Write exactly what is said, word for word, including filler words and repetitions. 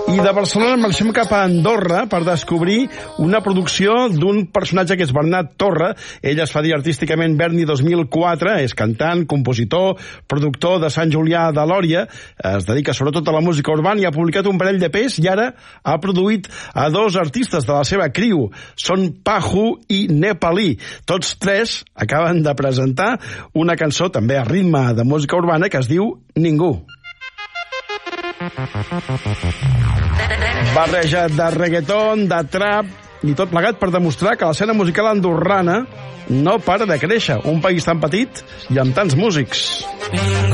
I de Barcelona marxem cap a Andorra per descobrir una producció d'un personatge que és Bernat Torra. Ell es fa dir artísticament Berni dos mil quatre, és cantant, compositor, productor de Sant Julià de Lòria, es dedica sobretot a la música urbana i ha publicat un parell de pes i ara ha produït a dos artistes de la seva criu. Són Paju i Nepalí. Tots tres acaben de presentar una cançó també a ritme de música urbana que es diu Ningú. Barreja de reggaeton, de trap i tot plegat per demostrar que l'escena musical andorrana no para de créixer. Un país tan petit i amb tants músics.